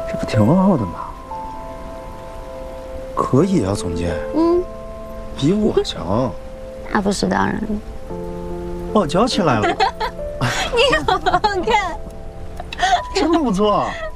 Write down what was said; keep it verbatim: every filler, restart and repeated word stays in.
这不挺好的吗？可以啊，总监。 嗯， 比我强。 那不是当然。 抱脚起来了。 你好好看， 真不错。